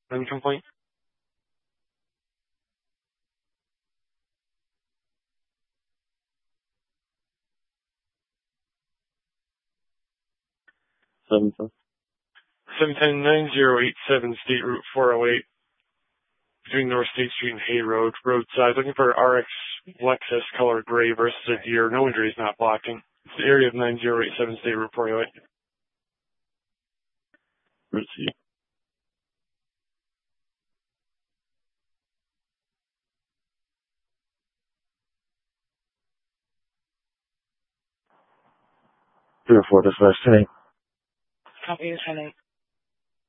Any complaint? Seven, sir. 710-9087 State Route 408 between North State Street and Hay Road, roadside, looking for RX Lexus color gray versus a deer. No injuries, not blocking. It's the area of 9087 State Route 408. Receive. Three or four dispatch 10. Copy, 10-8.